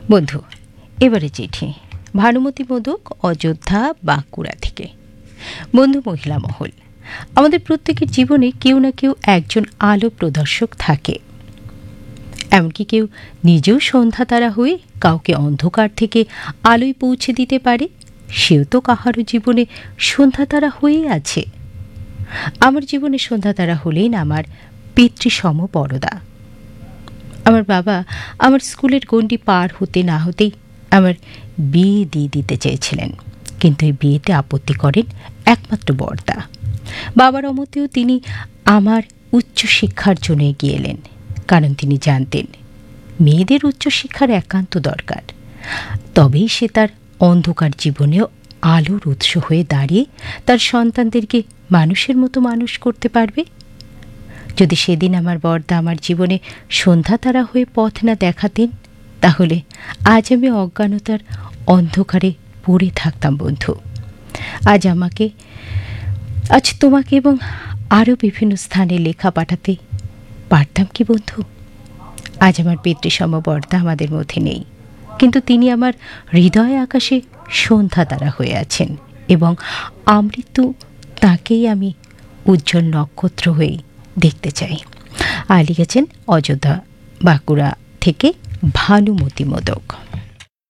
বন্ধু, এবারে চিঠি ভানুমতি মোদক, অযোধ্যা, বাঁকুড়া থেকে। বন্ধু মহিলা মহল, আমাদের প্রত্যেকের জীবনে কেউ না কেউ একজন আলো প্রদর্শক থাকে। এমনকি কেউ নিজেও সন্ধ্যা তারা হয়ে কাউকে অন্ধকার থেকে আলোয় পৌঁছে দিতে পারে। সেও তো কাহারও জীবনে সন্ধ্যা তারা হয়েই আছে। আমার জীবনে সন্ধ্যা তারা হলেন আমার পিতৃসম বড়দা। আমার বাবা আমার স্কুলের গণ্ডি পার হতে না হতেই আমার বিয়ে দিয়ে দিতে চেয়েছিলেন, কিন্তু এই বিয়েতে আপত্তি করেন একমাত্র বড়দা। বাবার অমতেও তিনি আমার উচ্চশিক্ষার জন্য এগিয়ে এলেন, কারণ তিনি জানতেন মেয়েদের উচ্চশিক্ষার একান্ত দরকার। তবেই সে তার অন্ধকার জীবনেও আলোর উৎস হয়ে দাঁড়িয়ে তার সন্তানদেরকে মানুষের মতো মানুষ করতে পারবে। যদি সেদিন আমার বড়দা আমার জীবনে সন্ধ্যা তারা হয়ে পথ না দেখাতেন, তাহলে আজ আমি অজ্ঞানতার অন্ধকারে পড়ে থাকতাম বন্ধু। আজ তোমাকে এবং আরও বিভিন্ন স্থানে লেখা পাঠাতে পারতাম কি বন্ধু? আজ আমার পিতৃসম বড়দা আমাদের মধ্যে নেই, কিন্তু তিনি আমার হৃদয় আকাশে সন্ধ্যা তারা হয়ে আছেন, এবং আমৃত্যু তাঁকেই আমি উজ্জ্বল নক্ষত্র হয়ে দেখতে চাই। আর লিখেছেন অযোধ্যা, বাঁকুড়া থেকে ভানুমতি মোদক।